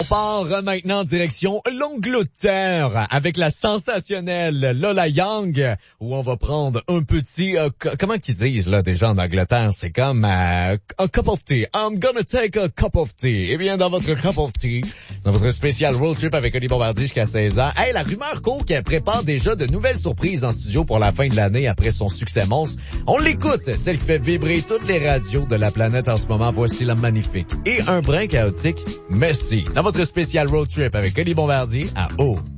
On part maintenant en direction l'Angleterre avec la sensationnelle Lola Young, où on va prendre un petit, comment qu'ils disent là déjà en Angleterre, c'est comme a cup of tea. I'm gonna take a cup of tea. Eh bien, dans votre cup of tea, dans votre spécial road trip avec Oli Bombardier jusqu'à 16h, hey, la rumeur court qu'elle prépare déjà de nouvelles surprises en studio pour la fin de l'année après son succès monstre. On l'écoute, celle qui fait vibrer toutes les radios de la planète en ce moment. Voici la magnifique et un brin chaotique Messi. Dans votre spécial road trip avec Oli Bombardier à O.